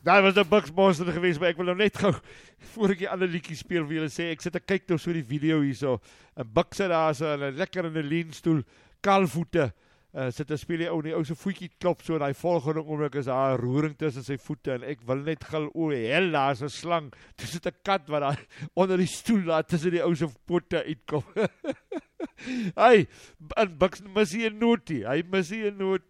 Daar was 'n Bucks Monster geweest, maar ek wil nou net gou, voor ek die ander liedjie speel, vir julle sê, ek sit te kyk nou so die video hierso, 'n Bucks sit daar so, lekker in 'n leunstoel, kaalvoete, sit te speel die ou se voetjie klop so, en hy volgende oomblik is daar 'n roering tussen sy voete, en ek wil net gil, o hel, daar is 'n slang, toe sit 'n kat wat daar onder die stoel daar tussen die ou se pote uitkom. En Bucks mis hy 'n noot,